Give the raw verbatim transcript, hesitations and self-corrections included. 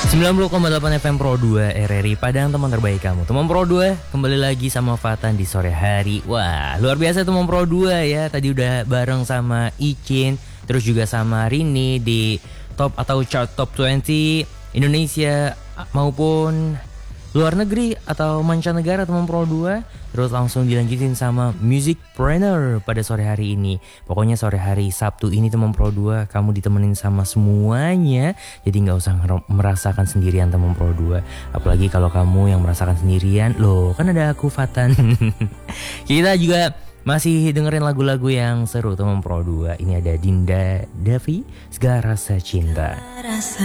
sembilan puluh koma delapan F M Pro dua R R I Padang, teman terbaik kamu. Teman Pro dua kembali lagi sama Fatan di sore hari. Wah, luar biasa teman Pro dua ya. Tadi udah bareng sama Icin, terus juga sama Rini di top atau chart top dua puluh Indonesia maupun luar negeri atau mancanegara teman Pro dua. Terus langsung dilanjutin sama Musicpreneur pada sore hari ini. Pokoknya sore hari Sabtu ini teman Pro dua kamu ditemenin sama semuanya. Jadi gak usah merasakan sendirian teman Pro dua. Apalagi kalau kamu yang merasakan sendirian, loh kan ada aku Fatan. Kita juga masih dengerin lagu-lagu yang seru teman Pro dua. Ini ada Dinda Davi, Segala Rasa Cinta. Rasa